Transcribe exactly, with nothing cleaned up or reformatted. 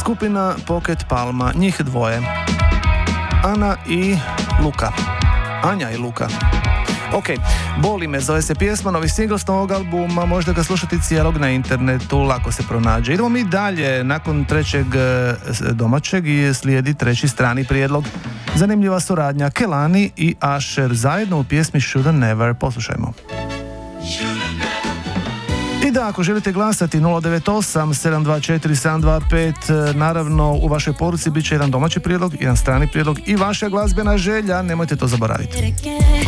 skupina Pocket Palma, njih dvoje. Ana i Luka. Anja i Luka. Ok, Boli me, zove se pjesma, novi singl s novog albuma, možda ga slušati cijelog na internetu, lako se pronađe. Idemo mi dalje, nakon trećeg domaćeg i slijedi treći strani prijedlog. Zanimljiva suradnja Kelani i Asher zajedno u pjesmi Shoulda Never. Poslušajmo. I da, ako želite glasati nula devet osam sedam dva četiri sedam dva pet, naravno u vašoj poruci bit će jedan domaći prijedlog, jedan strani prijedlog i vaša glazbena želja, nemojte to zaboraviti.